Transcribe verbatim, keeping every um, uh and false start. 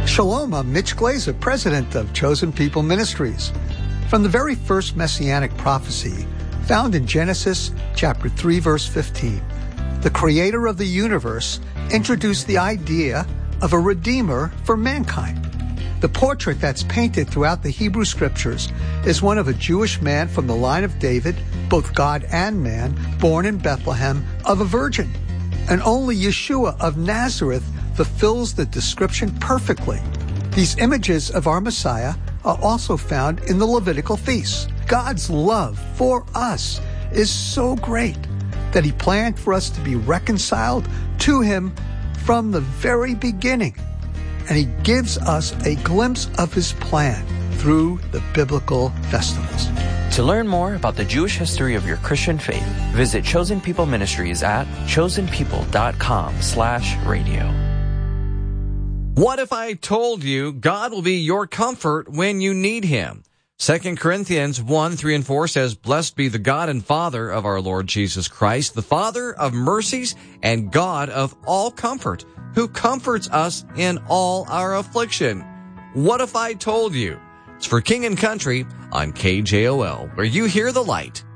Shalom, I'm Mitch Glazer, president of Chosen People Ministries. From the very first messianic prophecy, found in Genesis chapter three, verse fifteen, the creator of the universe introduced the idea of a redeemer for mankind. The portrait that's painted throughout the Hebrew scriptures is one of a Jewish man from the line of David, both God and man, born in Bethlehem of a virgin. And only Yeshua of Nazareth fulfills the description perfectly. These images of our Messiah are also found in the Levitical feasts. God's love for us is so great that he planned for us to be reconciled to him from the very beginning. And he gives us a glimpse of his plan through the biblical festivals. To learn more about the Jewish history of your Christian faith, visit Chosen People Ministries at chosenpeople.com slash radio. What if I told you God will be your comfort when you need him? Second Corinthians one, three, and four says, Blessed be the God and Father of our Lord Jesus Christ, the Father of mercies and God of all comfort, who comforts us in all our affliction. What if I told you? It's for King and Country on K J O L, where you hear the light